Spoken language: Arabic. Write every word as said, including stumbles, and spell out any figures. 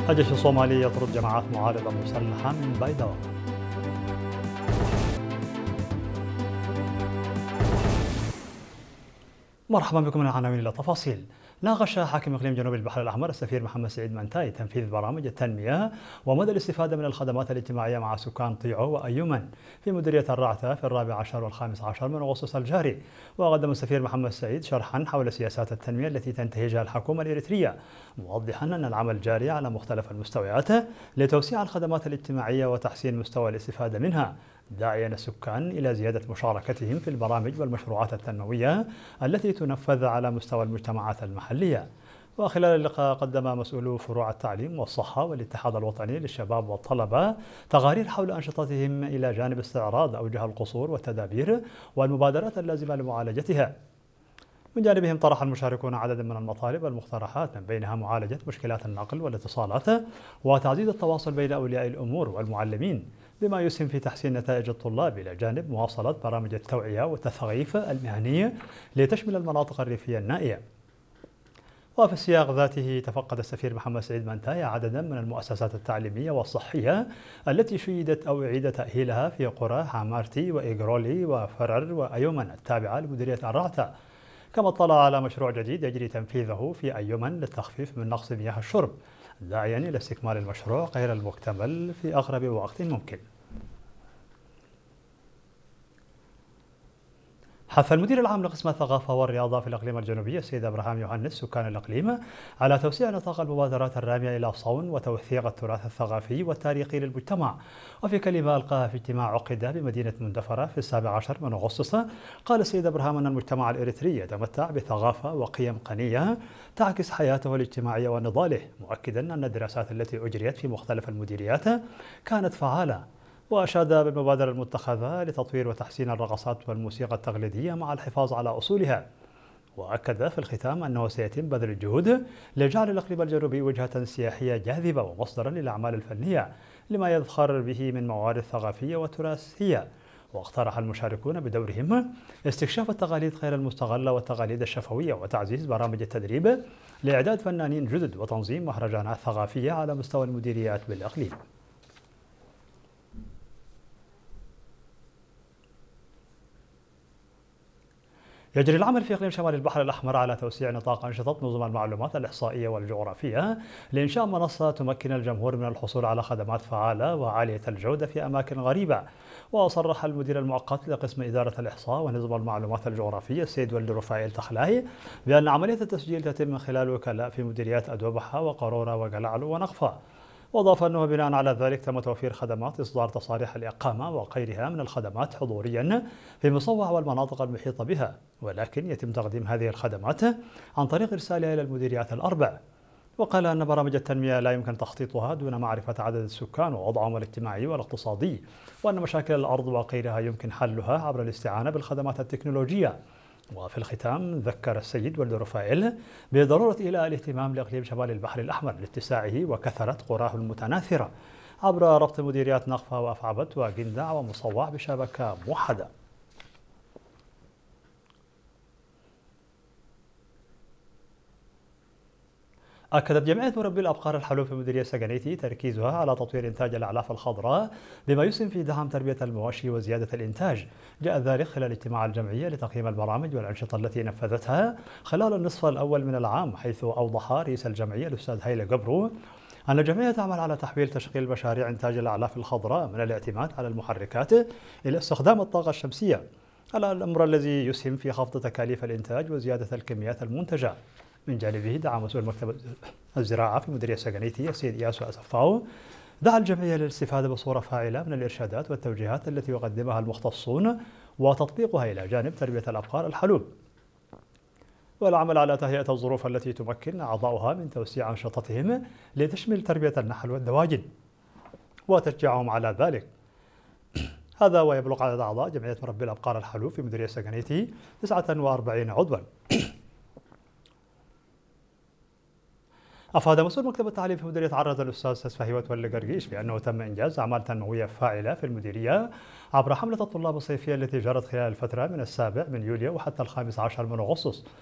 الجيش الصومالي يطرد جماعات معارضة مسلحة من بيداوى. مرحبا بكم من العناوين إلى التفاصيل. ناقش حاكم إقليم جنوب البحر الأحمر السفير محمد سعيد منتاي تنفيذ برامج التنمية ومدى الاستفادة من الخدمات الاجتماعية مع سكان طيعو وأيمن في مديرية الرعتة في الرابع عشر والخامس عشر من أغسطس الجاري. وقدم السفير محمد سعيد شرحا حول سياسات التنمية التي تنتهجها الحكومة الإريترية، موضحا أن العمل جاري على مختلف المستويات لتوسيع الخدمات الاجتماعية وتحسين مستوى الاستفادة منها، داعيا السكان إلى زيادة مشاركتهم في البرامج والمشروعات التنموية التي تنفذ على مستوى المجتمعات المحلية. وخلال اللقاء قدم مسؤولو فروع التعليم والصحة والاتحاد الوطني للشباب والطلبة تقارير حول أنشطتهم إلى جانب استعراض أوجه القصور والتدابير والمبادرات اللازمة لمعالجتها. من جانبهم طرح المشاركون عددا من المطالب والمقترحات، من بينها معالجة مشكلات النقل والاتصالات وتعزيز التواصل بين أولياء الأمور والمعلمين بما يسهم في تحسين نتائج الطلاب، إلى جانب مواصلة برامج التوعية والتثقيف المهني لتشمل المناطق الريفية النائية. وفي السياق ذاته تفقد السفير محمد سعيد منتاي عددا من المؤسسات التعليمية والصحية التي شيدت أو أعيد تأهيلها في قرى حمارتي وإيغرولي وفرر وأيمن التابعة لمديرية الرعتة. كما اطلع على مشروع جديد يجري تنفيذه في أيمن للتخفيف من نقص مياه الشرب، داعيا إلى استكمال المشروع غير المكتمل في أقرب وقت ممكن. حث المدير العام لقسم الثقافة والرياضة في الإقليم الجنوبي السيد إبراهيم يوهنس سكان الإقليم على توسيع نطاق المبادرات الرامية إلى صون وتوثيق التراث الثقافي والتاريخي للمجتمع. وفي كلمة ألقاها في اجتماع عقد بمدينة مندفرة في السابع عشر من أغسطس، قال السيد إبراهيم أن المجتمع الإريتري يتمتع بثقافة وقيم غنية تعكس حياته الاجتماعية ونضاله، مؤكدا أن الدراسات التي أجريت في مختلف المديريات كانت فعالة. وأشاد بالمبادرة المتخذة لتطوير وتحسين الرقصات والموسيقى التقليدية مع الحفاظ على أصولها. وأكد في الختام أنه سيتم بذل الجهود لجعل الإقليم الجنوبي وجهة سياحية جاذبة ومصدرا للأعمال الفنية لما يذخر به من موارد ثقافية وتراثية. واقترح المشاركون بدورهم استكشاف التقاليد غير المستغلة والتقاليد الشفوية وتعزيز برامج التدريب لإعداد فنانين جدد وتنظيم مهرجانات ثقافية على مستوى المديريات بالإقليم. يجري العمل في إقليم شمال البحر الأحمر على توسيع نطاق أنشطة نظم المعلومات الإحصائية والجغرافية لإنشاء منصة تمكن الجمهور من الحصول على خدمات فعالة وعالية الجودة في أماكن غريبة. وصرح المدير المؤقت لقسم إدارة الإحصاء ونظم المعلومات الجغرافية السيد ولد رفائيل تخلاي بأن عملية التسجيل تتم من خلال وكلاء في مديريات أدوبحة وقارورة وقلعلو ونقفة. وأضاف أنه بناء على ذلك تم توفير خدمات إصدار تصاريح الإقامة وغيرها من الخدمات حضوريا في مصوع والمناطق المحيطة بها، ولكن يتم تقديم هذه الخدمات عن طريق إرسالها إلى المديريات الأربع. وقال أن برامج التنمية لا يمكن تخطيطها دون معرفة عدد السكان ووضعهم الاجتماعي والاقتصادي، وأن مشاكل الأرض وغيرها يمكن حلها عبر الاستعانة بالخدمات التكنولوجية. وفي الختام ذكر السيد ولد رفائيل بضرورة إيلاء الاهتمام لإقليم شمال البحر الأحمر لاتساعه وكثرة قراه المتناثرة عبر ربط مديريات نقفة وأفعبت وقندع ومصوع بشبكة موحدة. أكدت جمعية مربي الأبقار الحلوب في مديرية سجنيتي تركيزها على تطوير إنتاج الأعلاف الخضراء بما يسهم في دعم تربية المواشي وزيادة الإنتاج. جاء ذلك خلال اجتماع الجمعية لتقييم البرامج والأنشطة التي نفذتها خلال النصف الأول من العام، حيث أوضح رئيس الجمعية الأستاذ هيلي قبرو أن الجمعية تعمل على تحويل تشغيل مشاريع إنتاج الأعلاف الخضراء من الاعتماد على المحركات إلى استخدام الطاقة الشمسية، الأمر الذي يسهم في خفض تكاليف الإنتاج وزيادة الكميات المنتجة. من جانبه دعا مسؤول مكتب الزراعة في مديرية سجنيتي السيد إياسو أسفاو دعا الجمعية للاستفادة بصورة فاعلة من الإرشادات والتوجيهات التي يقدمها المختصون وتطبيقها إلى جانب تربية الأبقار الحلوب، والعمل على تهيئة الظروف التي تمكن أعضاؤها من توسيع أنشطتهم لتشمل تربية النحل والدواجن وتشجيعهم على ذلك. هذا ويبلغ عدد أعضاء جمعية مربي الأبقار الحلوب في مديرية سجنيتي تسعة وأربعين عضوا. أفاد مسؤول مكتب التعليم في مديرية عرض الأستاذ سفهي وتولي قرقيش بأنه تم إنجاز أعمال تنموية فاعلة في المديرية عبر حملة الطلاب الصيفية التي جرت خلال الفترة من السابع من يوليو وحتى الخامس عشر من أغسطس،